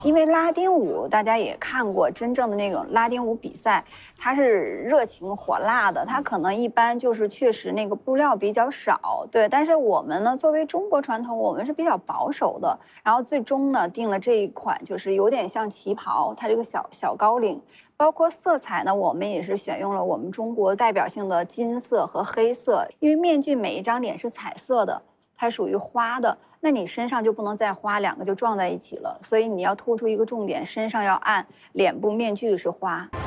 因为拉丁舞大家也看过真正的那种拉丁舞比赛，它是热情火辣的，它可能一般就是确实那个布料比较少，对。但是我们呢，作为中国传统，我们是比较保守的，然后最终呢定了这一款，就是有点像旗袍，它这个小高领。包括色彩呢，我们也是选用了我们中国代表性的金色和黑色，因为面具每一张脸是彩色的，它属于花的，那你身上就不能再花，两个就撞在一起了，所以你要突出一个重点，身上要暗，脸部面具是花。